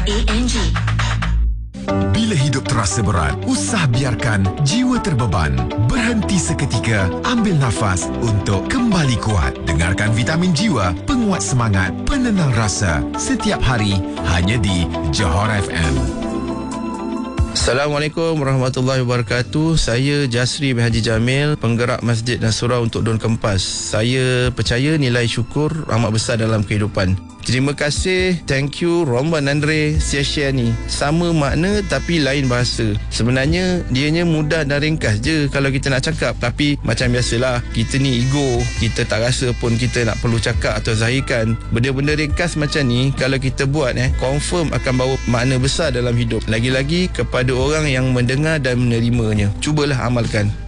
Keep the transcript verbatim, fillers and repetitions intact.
A N G. Bila hidup terasa berat, usah biarkan jiwa terbeban. Berhenti seketika, ambil nafas untuk kembali kuat. Dengarkan Vitamin Jiwa, penguat semangat, penenang rasa. Setiap hari, hanya di Johor F M. Assalamualaikum warahmatullahi wabarakatuh. Saya Jasri bin Haji Jamil, penggerak Masjid Nasrullah untuk Daun Kempas. Saya percaya nilai syukur amat besar dalam kehidupan. Terima kasih, thank you, Romban Andre, share-share ni. Sama makna tapi lain bahasa. Sebenarnya, dianya mudah dan ringkas je kalau kita nak cakap. Tapi macam biasalah, kita ni ego. Kita tak rasa pun kita nak perlu cakap atau zahirkan. Benda-benda ringkas macam ni, kalau kita buat, eh, confirm akan bawa makna besar dalam hidup. Lagi-lagi kepada orang yang mendengar dan menerimanya. Cubalah amalkan.